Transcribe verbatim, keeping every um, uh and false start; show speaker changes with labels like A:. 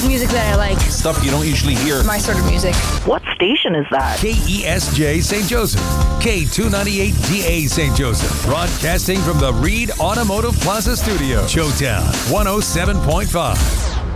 A: Music that I like.
B: Stuff you don't usually hear.
A: My sort of music.
C: What station is that?
D: K E S J Saint Joseph. K two ninety-eight D A Saint Joseph. Broadcasting from the Reed Automotive Plaza Studio. Showtown one oh seven point five.